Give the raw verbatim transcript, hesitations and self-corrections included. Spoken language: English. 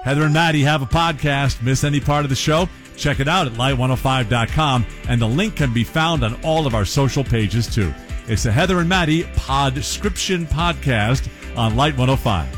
Heather and Maddie have a podcast. Miss any part of the show? Check it out at light one oh five dot com, and the link can be found on all of our social pages, too. It's the Heather and Maddie Podscription Podcast on Light one oh five.